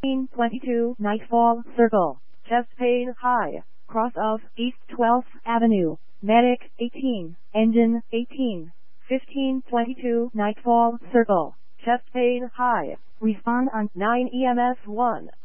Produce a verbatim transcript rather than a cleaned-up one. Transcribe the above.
fifteen twenty-two Nightfall Circle, chest pain high, cross of East twelfth Avenue, medic eighteen, engine eighteen, fifteen twenty-two Nightfall Circle, chest pain high, respond on nine E M S one.